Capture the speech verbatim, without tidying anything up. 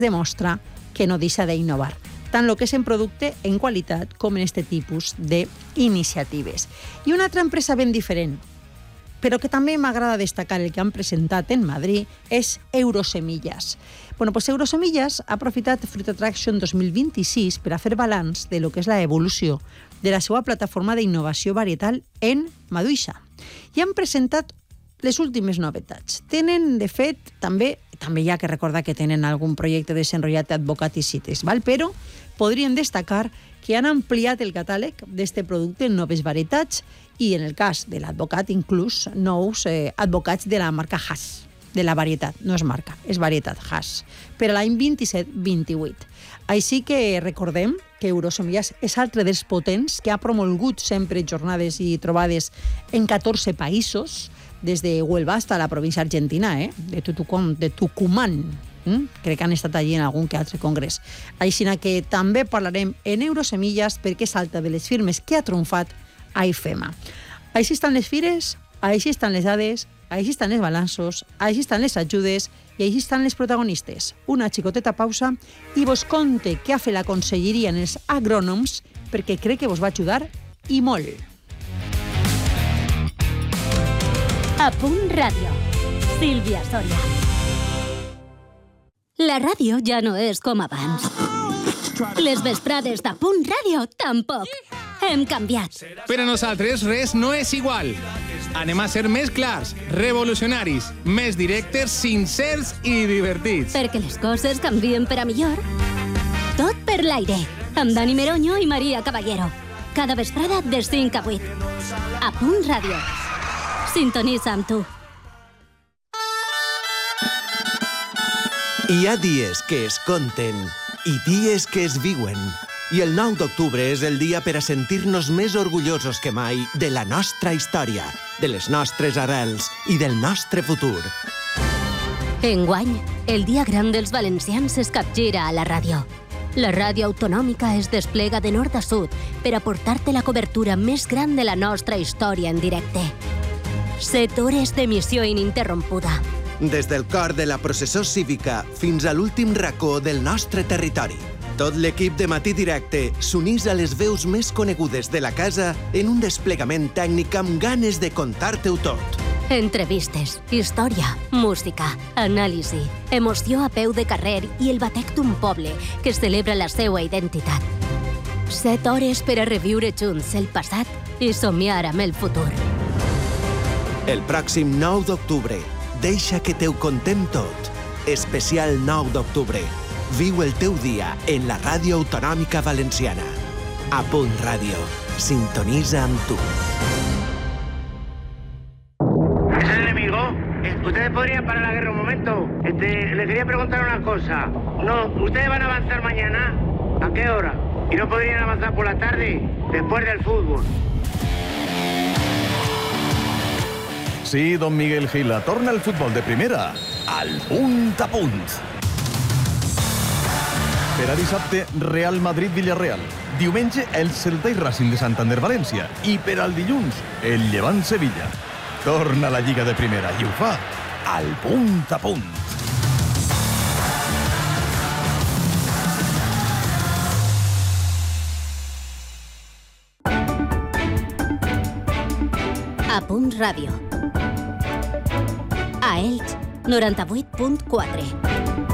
demostra que no deixa d'innovar, tant el que és en producte, en qualitat, com en aquest tipus d'iniciatives. I una altra empresa ben diferent, però que també m'agrada destacar el que han presentat en Madrid, és Eurosemillas. Bueno, pues Eurosemillas ha aprofitat Fruit Attraction dos mil vint-i-sis per a fer balanç de lo que és la evolució de la seva plataforma d'innovació varietal en Maduixa. I han presentat les últimes novetats. Tenen, de fet, també també hi ha que recordar que tenen algun projecte desenrotllat d'Advocat i Cites, val? Però podrien destacar que han ampliat el catàleg d'este producte en noves varietats i, en el cas de l'Advocat, inclús nous eh, advocats de la marca Hass, de la varietat, no és marca, és varietat Hass, per a l'any vint-i-set vint-i-vuit. Així que recordem que Eurosemillas és altre dels potents que ha promulgut sempre jornades i trobades en catorze països, des de Huelva hasta la província argentina, eh? de, Tucumán, de Tucumán. Mm? Crec que han estat allí en algun que altre congrés. Així que també parlarem en Eurosemillas perquè és alta de les firmes que ha triomfat a IFEMA. Així estan les fires, així estan les dades, així estan els balanços, així estan les ajudes i així estan les protagonistes. Una xicoteta pausa i vos conte què ha fet la conselleria en els agrònoms perquè crec que vos va ajudar i molt. A Punt Ràdio. Sílvia Soria. La ràdio ja no és com abans. Les vesprades d'A Punt Ràdio tampoc. Hem canviat. Per a nosaltres res no és igual. Anem a ser més clars, revolucionaris, més directes, sincers i divertits. Perquè les coses canvien per a millor. Tot per l'aire. Amb Dani Meroño i Maria Caballero. Cada vesprada de cinc a vuit. A Punt Ràdio. Sintonitza amb tu. Hi ha dies que es conten i dies que es viuen. I el nou d'octubre és el dia per a sentir-nos més orgullosos que mai de la nostra història, de les nostres arrels i del nostre futur. Enguany, el dia gran dels valencians es capgira a la ràdio. La ràdio autonòmica es desplega de nord a sud per aportar-te la cobertura més gran de la nostra història en directe. Set hores d'emissió ininterrompuda. Des del cor de la processó cívica fins a l'últim racó del nostre territori. Tot l'equip de Matí Directe s'unís a les veus més conegudes de la casa en un desplegament tècnic amb ganes de contar-te-ho tot. Entrevistes, història, música, anàlisi, emoció a peu de carrer i el batec d'un poble que celebra la seva identitat. Set hores per a reviure junts el passat i somiar amb el futur. El pròxim nou d'octubre, deixa que te ho contem tot. Especial nou d'octubre. Viu el teu dia en la ràdio autonòmica valenciana. A Punt Ràdio. Sintonitza amb tu. ¿Es el enemigo? ¿Ustedes podrían parar la guerra un momento? Este, les quería preguntar una cosa. No, ¿ustedes van a avanzar mañana? ¿A qué hora? ¿Y no podrían avanzar por la tarde? Después del fútbol. Sí, don Miguel Gila, torna el futbol de primera al punt a punt. Per a dissabte, Real Madrid-Villarreal. Diumenge, el Celta i Racing de Santander-València. I per al dilluns, el Llevant-Sevilla. Torna la Lliga de primera i ho fa al punt a punt. A Punt Ràdio. A Elx, noranta-vuit punt quatre.